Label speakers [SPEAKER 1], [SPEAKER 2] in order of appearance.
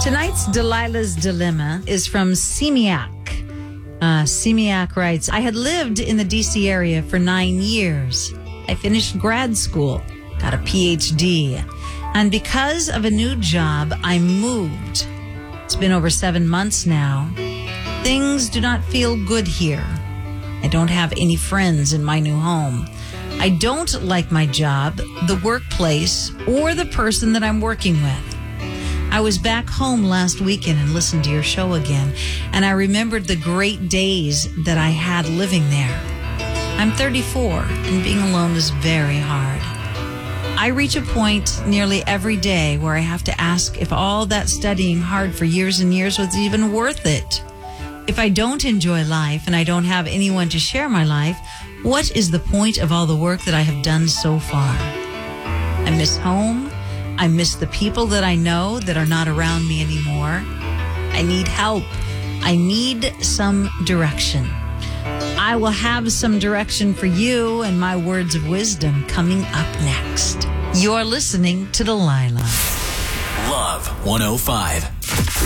[SPEAKER 1] Tonight's Delilah's Dilemma is from Semiak. Semiak writes, I had lived in the D.C. area for 9 years. I finished grad school, got a PhD, and because of a new job, I moved. It's been over 7 months now. Things do not feel good here. I don't have any friends in my new home. I don't like my job, the workplace, or the person that I'm working with. I was back home last weekend and listened to your show again, and I remembered the great days that I had living there. I'm 34, and being alone is very hard. I reach a point nearly every day where I have to ask if all that studying hard for years and years was even worth it. If I don't enjoy life and I don't have anyone to share my life, what is the point of all the work that I have done so far? I miss home. I miss the people that I know that are not around me anymore. I need help. I need some direction. I will have some direction for you and my words of wisdom coming up next. You're listening to Delilah.
[SPEAKER 2] Love 105.